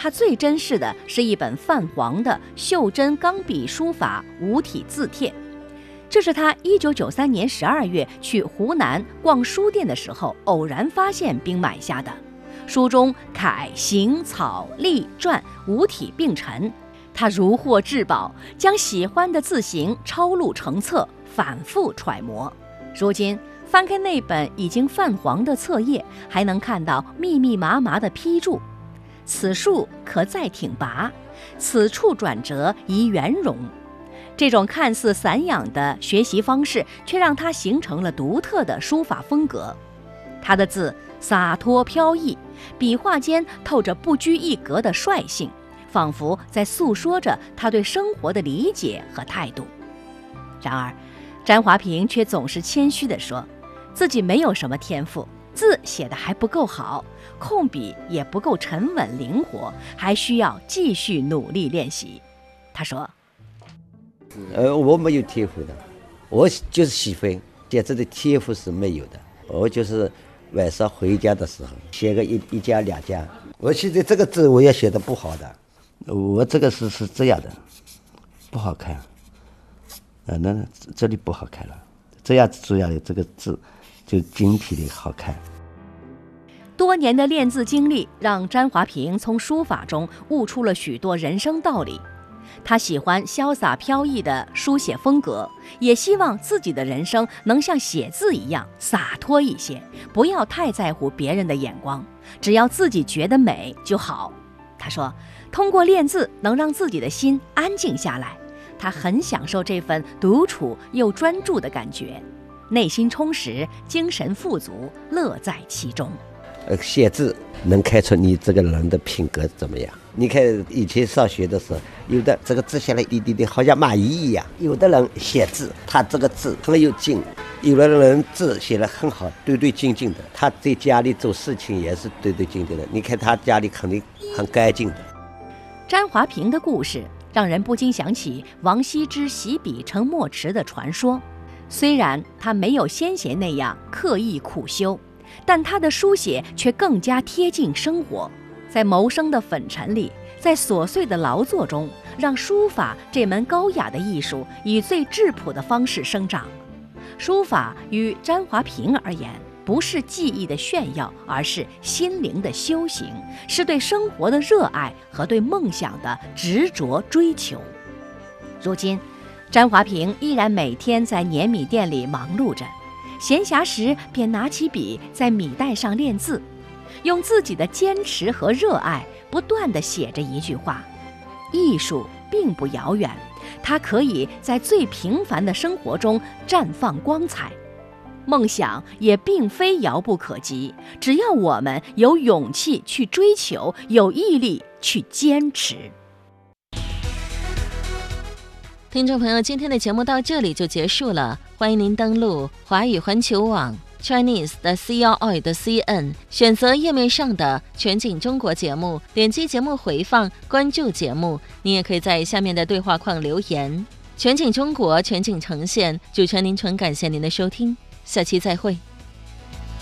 他最珍视的是一本泛黄的袖珍钢笔书法五体字帖，这是他1993年12月去湖南逛书店的时候偶然发现并买下的。书中楷、行、草、隶、篆五体并陈，他如获至宝，将喜欢的字形抄录成册，反复揣摩。如今翻开那本已经泛黄的册页，还能看到密密麻麻的批注：此树可再挺拔，此处转折宜圆融。这种看似散养的学习方式，却让他形成了独特的书法风格。他的字洒脱飘逸，笔画间透着不拘一格的率性，仿佛在诉说着他对生活的理解和态度。然而詹华平却总是谦虚地说，自己没有什么天赋，字写得还不够好，控笔也不够沉稳灵活，还需要继续努力练习。他说， 我没有天赋的，我就是喜欢，写字的天赋是没有的。我就是晚上回家的时候写个一家两家。我现在这个字我也写得不好的，我这个是这样的，不好看。那这里不好看了，这样主要的这个字就整体的好看。 多年的练字经历让詹华平从书法中悟出了许多人生道理。他喜欢潇洒飘逸的书写风格，也希望自己的人生能像写字一样洒脱一些，不要太在乎别人的眼光，只要自己觉得美就好。他说，通过练字能让自己的心安静下来，他很享受这份独处又专注的感觉，内心充实，精神富足，乐在其中。 写字能看出你这个人的品格怎么样。你看以前上学的时候，有的这个字写了一滴滴好像蚂蚁一样，有的人写字他这个字很有劲，有的人字写得很好，对对劲劲的，他在家里做事情也是对对劲劲的，你看他家里肯定很干净的。 詹华平的故事让人不禁想起王羲之习笔成墨池的传说。虽然他没有先贤那样刻意苦修，但他的书写却更加贴近生活，在谋生的粉尘里，在琐碎的劳作中，让书法这门高雅的艺术以最质朴的方式生长。书法于詹华平而言，不是技艺的炫耀，而是心灵的修行，是对生活的热爱和对梦想的执着追求。如今詹华平依然每天在碾米店里忙碌着，闲暇时便拿起笔在米袋上练字，用自己的坚持和热爱不断地写着一句话：艺术并不遥远，它可以在最平凡的生活中绽放光彩。梦想也并非遥不可及，只要我们有勇气去追求，有毅力去坚持。 听众朋友，今天的节目到这里就结束了，欢迎您登录华语环球网 Chinese 的 CRI.CN， 选择页面上的全景中国节目，点击节目回放，关注节目。您也可以在下面的对话框留言。全景中国，全景呈现，主持人林纯感谢您的收听，下期再会。